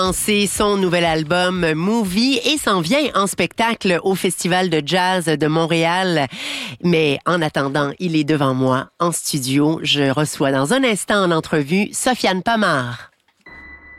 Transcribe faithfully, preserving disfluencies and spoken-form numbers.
lancé son nouvel album Movie et s'en vient en spectacle au Festival de jazz de Montréal. Mais en attendant, il est devant moi en studio. Je reçois dans un instant en entrevue Sofiane Pamart.